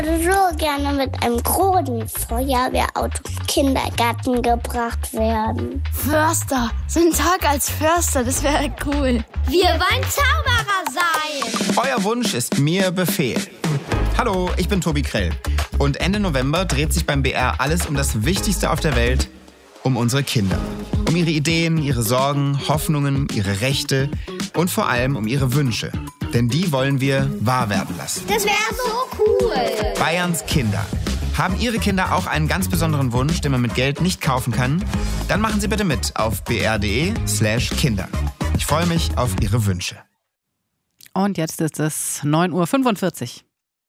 würde so gerne mit einem großen Feuerwehrauto im Kindergarten gebracht werden. Förster, so ein Tag als Förster, das wäre cool. Wir wollen Zauberer sein. Euer Wunsch ist mir Befehl. Hallo, ich bin Tobi Krell. Und Ende November dreht sich beim BR alles um das Wichtigste auf der Welt, um unsere Kinder. Um ihre Ideen, ihre Sorgen, Hoffnungen, ihre Rechte und vor allem um ihre Wünsche. Denn die wollen wir wahr werden lassen. Das wäre so cool. Bayerns Kinder. Haben Ihre Kinder auch einen ganz besonderen Wunsch, den man mit Geld nicht kaufen kann? Dann machen Sie bitte mit auf br.de/Kinder. Ich freue mich auf Ihre Wünsche. Und jetzt ist es 9:45 Uhr.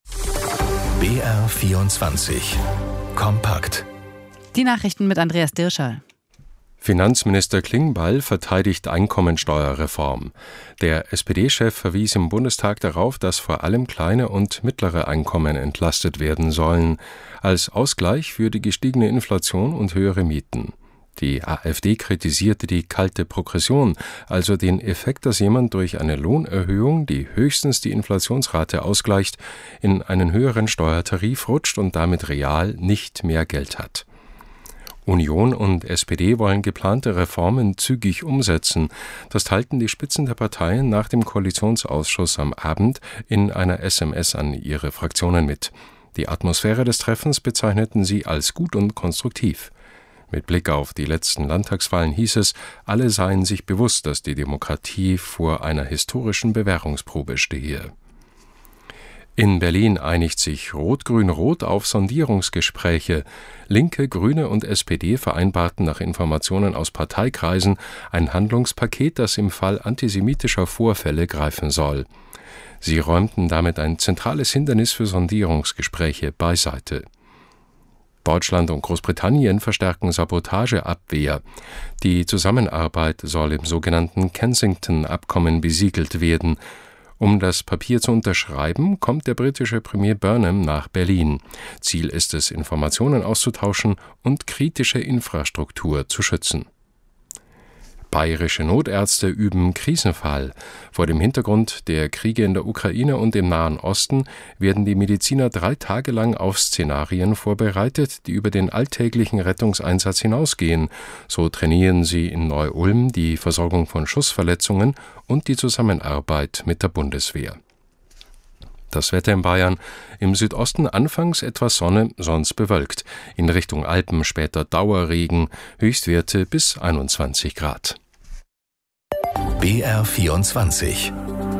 BR24 Kompakt. Die Nachrichten mit Andreas Dirschall. Finanzminister Klingbeil verteidigt Einkommensteuerreform. Der SPD-Chef verwies im Bundestag darauf, dass vor allem kleine und mittlere Einkommen entlastet werden sollen, als Ausgleich für die gestiegene Inflation und höhere Mieten. Die AfD kritisierte die kalte Progression, also den Effekt, dass jemand durch eine Lohnerhöhung, die höchstens die Inflationsrate ausgleicht, in einen höheren Steuertarif rutscht und damit real nicht mehr Geld hat. Union und SPD wollen geplante Reformen zügig umsetzen. Das teilten die Spitzen der Parteien nach dem Koalitionsausschuss am Abend in einer SMS an ihre Fraktionen mit. Die Atmosphäre des Treffens bezeichneten sie als gut und konstruktiv. Mit Blick auf die letzten Landtagswahlen hieß es, alle seien sich bewusst, dass die Demokratie vor einer historischen Bewährungsprobe stehe. In Berlin einigt sich Rot-Grün-Rot auf Sondierungsgespräche. Linke, Grüne und SPD vereinbarten nach Informationen aus Parteikreisen ein Handlungspaket, das im Fall antisemitischer Vorfälle greifen soll. Sie räumten damit ein zentrales Hindernis für Sondierungsgespräche beiseite. Deutschland und Großbritannien verstärken Sabotageabwehr. Die Zusammenarbeit soll im sogenannten Kensington-Abkommen besiegelt werden. Um das Papier zu unterschreiben, kommt der britische Premier Burnham nach Berlin. Ziel ist es, Informationen auszutauschen und kritische Infrastruktur zu schützen. Bayerische Notärzte üben Krisenfall. Vor dem Hintergrund der Kriege in der Ukraine und im Nahen Osten werden die Mediziner 3 Tage lang auf Szenarien vorbereitet, die über den alltäglichen Rettungseinsatz hinausgehen. So trainieren sie in Neu-Ulm die Versorgung von Schussverletzungen und die Zusammenarbeit mit der Bundeswehr. Das Wetter in Bayern: im Südosten anfangs etwas Sonne, sonst bewölkt. In Richtung Alpen später Dauerregen, Höchstwerte bis 21 Grad. BR24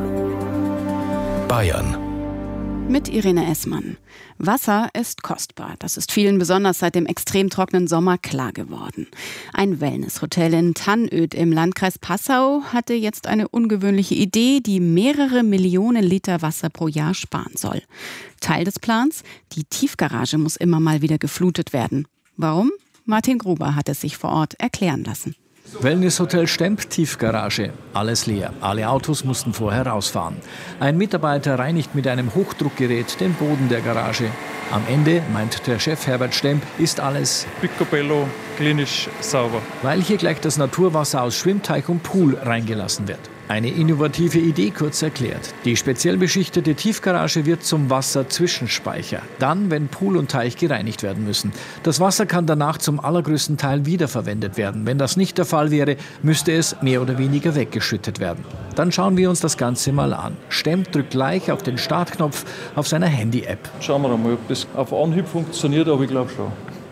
Bayern. Mit Irene Essmann. Wasser ist kostbar. Das ist vielen besonders seit dem extrem trockenen Sommer klar geworden. Ein Wellnesshotel in Tannöd im Landkreis Passau hatte jetzt eine ungewöhnliche Idee, die mehrere Millionen Liter Wasser pro Jahr sparen soll. Teil des Plans: die Tiefgarage muss immer mal wieder geflutet werden. Warum? Martin Gruber hat es sich vor Ort erklären lassen. Wellnesshotel Stemp, Tiefgarage. Alles leer. Alle Autos mussten vorher rausfahren. Ein Mitarbeiter reinigt mit einem Hochdruckgerät den Boden der Garage. Am Ende, meint der Chef Herbert Stemp, ist alles picobello, klinisch sauber. Weil hier gleich das Naturwasser aus Schwimmteich und Pool reingelassen wird. Eine innovative Idee, kurz erklärt. Die speziell beschichtete Tiefgarage wird zum Wasserzwischenspeicher. Dann, wenn Pool und Teich gereinigt werden müssen. Das Wasser kann danach zum allergrößten Teil wiederverwendet werden. Wenn das nicht der Fall wäre, müsste es mehr oder weniger weggeschüttet werden. Dann schauen wir uns das Ganze mal an. Stemp drückt gleich auf den Startknopf auf seiner Handy-App. Schauen wir mal, ob das auf Anhieb funktioniert, aber ich glaube schon.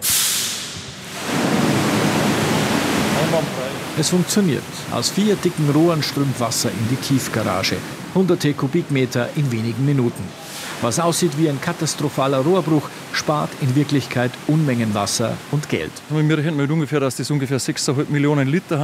Es funktioniert. Aus 4 dicken Rohren strömt Wasser in die Tiefgarage. Hunderte Kubikmeter in wenigen Minuten. Was aussieht wie ein katastrophaler Rohrbruch, spart in Wirklichkeit Unmengen Wasser und Geld. Wir rechnen mit ungefähr, dass das ungefähr 6,5 Millionen Liter